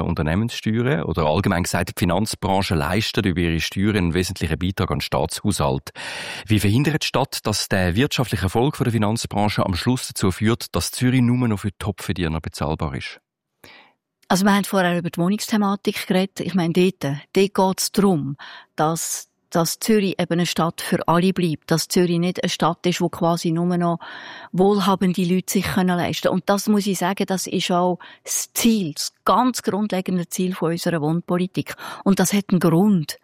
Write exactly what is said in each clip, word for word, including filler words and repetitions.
Unternehmenssteuern oder allgemein gesagt, die Finanzbranche leistet über ihre Steuern einen wesentlichen Beitrag an den Staatshaushalt. Wie verhindert die Stadt, dass der wirtschaftliche Erfolg der Finanzbranche am Schluss dazu führt, dass Zürich nur noch für die Topverdiener bezahlbar ist? Also wir haben vorher über die Wohnungsthematik geredet. Ich meine, dort, dort geht es darum, dass dass Zürich eben eine Stadt für alle bleibt, dass Zürich nicht eine Stadt ist, wo quasi nur noch wohlhabende Leute sich leisten können. Und das muss ich sagen, das ist auch das Ziel, das ganz grundlegende Ziel von unserer Wohnpolitik. Und das hat einen Grund.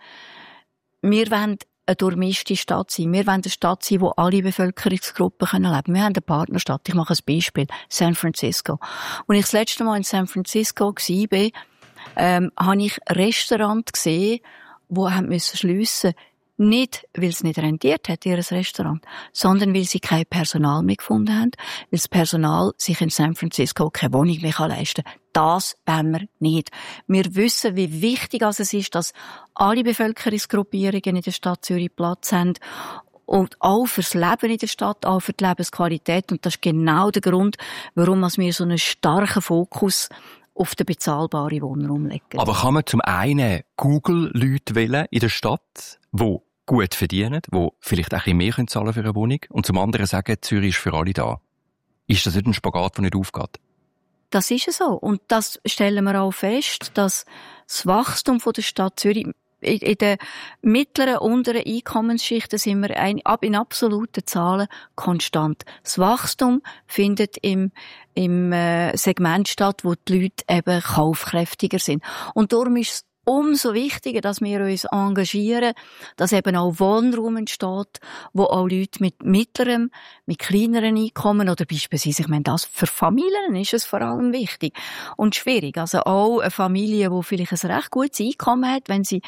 Wir wollen eine durchmischte Stadt sein. Wir wollen eine Stadt sein, wo alle Bevölkerungsgruppen leben können. Wir haben eine Partnerstadt. Ich mache ein Beispiel. San Francisco. Als ich das letzte Mal in San Francisco war, ähm, habe ich Restaurants gesehen, die haben müssen schliessen. Nicht, weil es nicht rentiert hat, ihr Restaurant, sondern weil sie kein Personal mehr gefunden haben, weil das Personal sich in San Francisco keine Wohnung mehr leisten kann. Das wollen wir nicht. Wir wissen, wie wichtig es ist, dass alle Bevölkerungsgruppierungen in der Stadt Zürich Platz haben. Und auch fürs Leben in der Stadt, auch für die Lebensqualität. Und das ist genau der Grund, warum wir so einen starken Fokus auf den bezahlbaren Wohnraum legen. Aber kann man zum einen Google-Leute wählen in der Stadt, die gut verdienen, die vielleicht auch ein bisschen mehr zahlen für eine Wohnung, und zum anderen sagen, Zürich ist für alle da? Ist das nicht ein Spagat, der nicht aufgeht? Das ist so. Und das stellen wir auch fest, dass das Wachstum von der Stadt Zürich in den mittleren, unteren Einkommensschichten sind wir ab in absoluten Zahlen konstant. Das Wachstum findet im, im äh, Segment statt, wo die Leute eben kaufkräftiger sind. Und darum ist es umso wichtiger, dass wir uns engagieren, dass eben auch Wohnraum entsteht, wo auch Leute mit mittlerem, mit kleineren Einkommen oder beispielsweise, ich meine, das für Familien ist es vor allem wichtig und schwierig. Also auch eine Familie, die vielleicht ein recht gutes Einkommen hat, wenn sie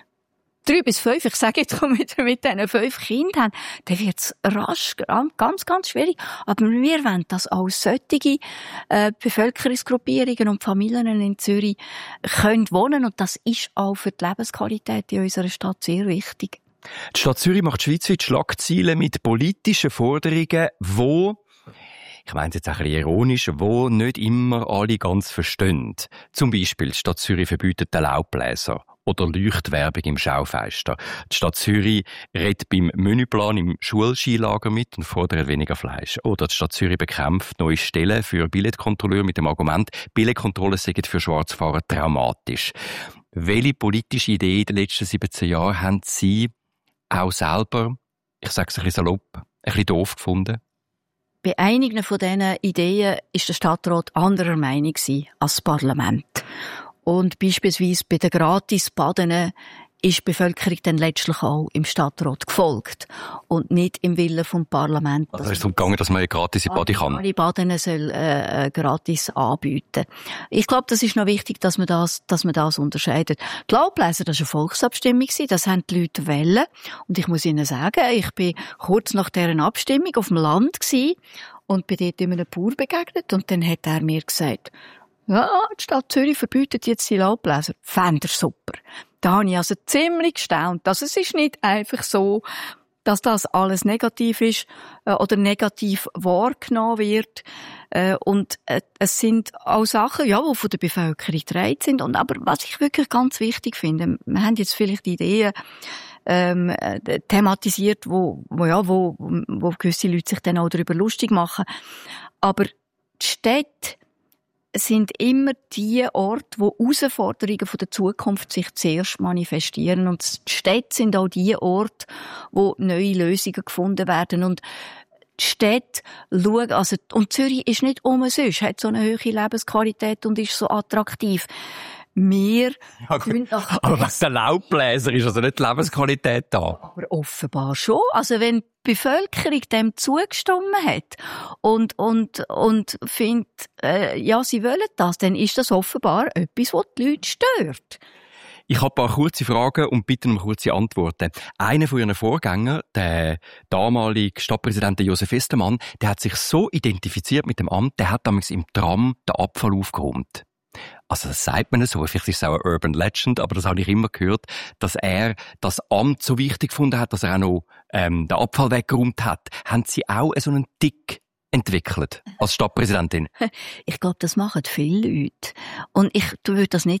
drei bis fünf, ich sage jetzt mit, mit diesen fünf Kindern haben, dann wird es rasch ganz, ganz schwierig. Aber wir wollen, dass auch solche äh, Bevölkerungsgruppierungen und Familien in Zürich können wohnen. Und das ist auch für die Lebensqualität in unserer Stadt sehr wichtig. Die Stadt Zürich macht schweizweit Schlagzeilen mit politischen Forderungen, wo, ich meine jetzt ein bisschen ironisch, wo nicht immer alle ganz verstehen. Zum Beispiel, die Stadt Zürich verbietet den Laubbläser oder Leuchtwerbung im Schaufenster. Die Stadt Zürich redet beim Menüplan im Schulskilager mit und fordert weniger Fleisch. Oder die Stadt Zürich bekämpft neue Stellen für Billetkontrolleure mit dem Argument, Billetkontrollen seien für Schwarzfahrer traumatisch. Welche politische Idee in den letzten siebzehn Jahren haben Sie auch selber, ich sage es ein bisschen salopp, ein bisschen doof gefunden? Bei einigen von diesen Ideen ist der Stadtrat anderer Meinung als das Parlament. Und beispielsweise bei den Gratisbaden ist die Bevölkerung dann letztlich auch im Stadtrat gefolgt und nicht im Willen vom Parlament. Also es ist darum gegangen, dass man gratis in die Bade kann. Alle Baden soll äh, gratis anbieten. Ich glaube, das ist noch wichtig, dass man das, dass man das unterscheidet. Die Laubbläser, das war eine Volksabstimmung, das haben die Leute wählen. Und ich muss Ihnen sagen, ich bin kurz nach deren Abstimmung auf dem Land gewesen und bin dort einem Bauer begegnet und dann hat er mir gesagt, ja, die Stadt Zürich verbietet jetzt die Laubbläser. Fände er super. Da habe ich also ziemlich gestaunt. Also es ist nicht einfach so, dass das alles negativ ist äh, oder negativ wahrgenommen wird. Äh, und äh, es sind auch Sachen, ja, die von der Bevölkerung getragen sind. Und aber was ich wirklich ganz wichtig finde, wir haben jetzt vielleicht Ideen ähm, äh, thematisiert, wo, wo, ja, wo, wo gewisse Leute sich dann auch darüber lustig machen. Aber die Städte sind immer die Orte, wo Herausforderungen von der Zukunft sich zuerst manifestieren. Und die Städte sind auch die Orte, wo neue Lösungen gefunden werden. Und die Städte schauen, also, und Zürich ist nicht umsonst, hat so eine hohe Lebensqualität und ist so attraktiv. Wir ja, nach aber was der Laubbläser ist, also nicht die Lebensqualität da. Aber offenbar schon. Also wenn die Bevölkerung dem zugestimmt hat und, und, und findet, äh, ja, sie wollen das, dann ist das offenbar etwas, was die Leute stört. Ich habe ein paar kurze Fragen und bitte um kurze Antworten. Einer von Ihren Vorgängern, der damalige Stadtpräsident Josef Westermann, der hat sich so identifiziert mit dem Amt, der hat damals im Tram den Abfall aufgeräumt. Also das sagt man so, vielleicht ist es auch eine Urban Legend, aber das habe ich immer gehört, dass er das Amt so wichtig gefunden hat, dass er auch noch ähm, den Abfall weggeräumt hat. Haben Sie auch so einen Tick entwickelt als Stadtpräsidentin? Ich glaube, das machen viele Leute. Und ich würde das nicht